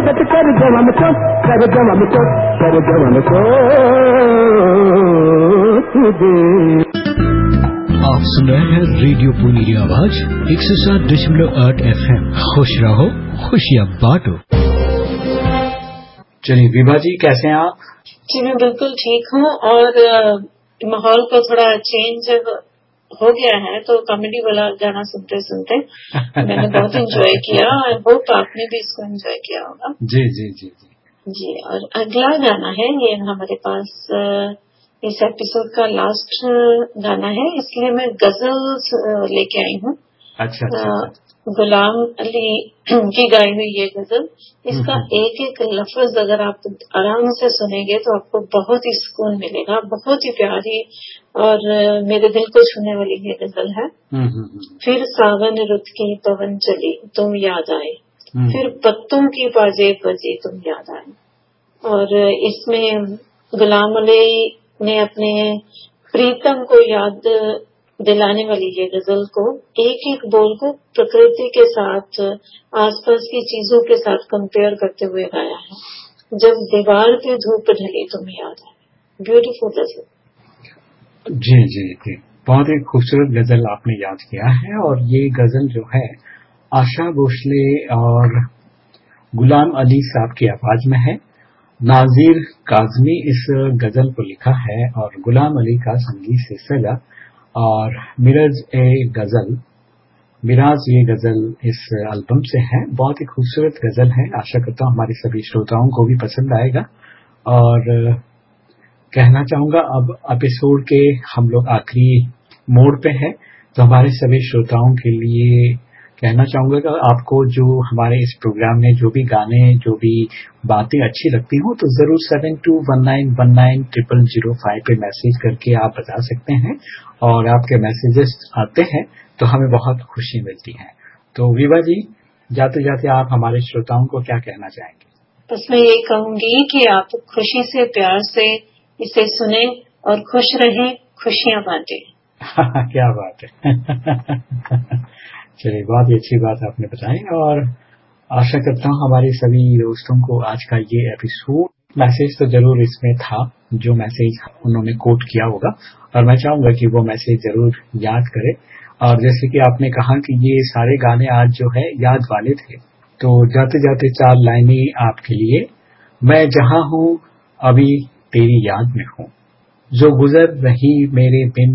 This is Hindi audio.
स्वागत कर जवान को, कर जवान को, कर जवान को तुझे। आप सुन रहे हैं रेडियो पुनी आवाज 107.8 FM। खुश रहो, खुशियाँ बांटो। चलिए विभा जी, कैसे हैं आप? जी मैं बिल्कुल ठीक हूँ और माहौल को थोड़ा चेंज हो गया है, तो कॉमेडी वाला गाना सुनते सुनते मैंने बहुत एंजॉय किया। आई होप आपने भी इसको एंजॉय किया होगा। जी जी जी जी जी। और अगला गाना है, ये हमारे पास इस एपिसोड का लास्ट गाना है, इसलिए मैं गजल लेके आई हूँ। अच्छा अच्छा। गुलाम अली की गाई हुई ये गजल, इसका एक एक लफ्ज अगर आप आराम से सुनेंगे तो आपको बहुत ही सुकून मिलेगा। बहुत ही प्यारी और मेरे दिल को छूने वाली ये गजल है। फिर सावन रुत की पवन चली तुम याद आए, फिर पत्तों की पाजेब बजी तुम याद आए। और इसमें गुलाम अली ने अपने प्रीतम को याद दिलाने वाली ये गजल को एक एक बोल को प्रकृति के साथ, आसपास की चीजों के साथ कंपेयर करते हुए गाया है। जब दीवार पे धूप ढली तुम्हें याद आए। ब्यूटीफुल गजल। जी जी जी, बहुत ही खूबसूरत गजल आपने याद किया है। और ये गजल जो है आशा भोसले और गुलाम अली साहब की आवाज में है। नाजिर काजमी इस गजल को लिखा है और गुलाम अली का संगीत से सजा और मिराज ये गजल इस एल्बम से है। बहुत ही खूबसूरत गजल है। आशा करता हूँ हमारे सभी श्रोताओं को भी पसंद आएगा। और कहना चाहूंगा अब एपिसोड के हम लोग आखिरी मोड़ पे हैं, तो हमारे सभी श्रोताओं के लिए कहना चाहूंगा कि आपको जो हमारे इस प्रोग्राम में जो भी गाने, जो भी बातें अच्छी लगती हो, तो जरूर 7219190005 पे मैसेज करके आप बता सकते हैं। और आपके मैसेजेस आते हैं तो हमें बहुत खुशी मिलती है। तो विभा जी, जाते जाते आप हमारे श्रोताओं को क्या कहना चाहेंगे? बस मैं ये कहूंगी कि आप खुशी से, प्यार से इसे सुने और खुश रहें, खुशियां बांटें। क्या बात है। चलिए, बहुत ही अच्छी बात आपने बताई। और आशा करता हूँ हमारे सभी दोस्तों को आज का ये एपिसोड, मैसेज तो जरूर इसमें था जो मैसेज उन्होंने कोट किया होगा, और मैं चाहूंगा कि वो मैसेज जरूर याद करें। और जैसे कि आपने कहा कि ये सारे गाने आज जो है याद वाले थे, तो जाते जाते 4 लाइनें आपके लिए। मैं जहां हूं अभी तेरी याद में हूं, जो गुजर रही मेरे बिन